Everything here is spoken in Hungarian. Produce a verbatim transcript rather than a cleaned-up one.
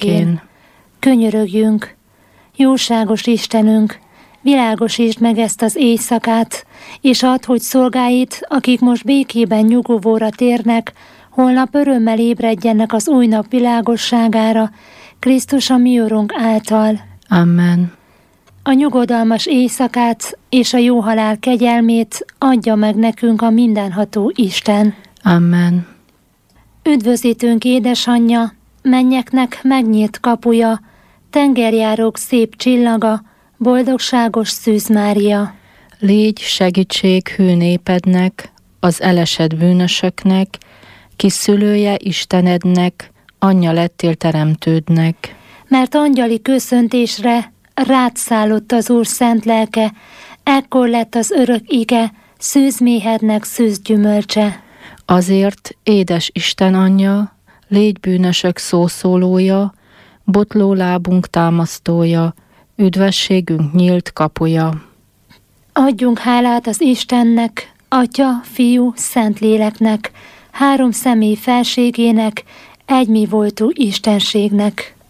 békén. Könyörögjünk! Jóságos Istenünk, világosítsd meg ezt az éjszakát, és add, hogy szolgáid, akik most békében nyugovóra térnek, holnap örömmel ébredjenek az új nap világosságára, Krisztus a mi Urunk által. Amen. A nyugodalmas éjszakát és a jó halál kegyelmét adja meg nekünk a mindenható Isten. Amen. Üdvözítőnk édesanyja, mennyeknek megnyílt kapuja, tengerjárók szép csillaga, boldogságos Szűz Mária. Légy segítség hű népednek, az elesett bűnösöknek, kis szülője Istenednek, anyja lettél teremtődnek. Mert angyali köszöntésre rád szállott az Úr szent lelke, ekkor lett az örök ige, szűzméhednek szűz gyümölcse. Azért, édes Isten anyja, légy bűnösök szószólója, botló lábunk támasztója, üdvességünk nyílt kapuja. Adjunk hálát az Istennek, Atya, Fiú, Szentléleknek, három személy felségének, egy mi voltú Istenségnek.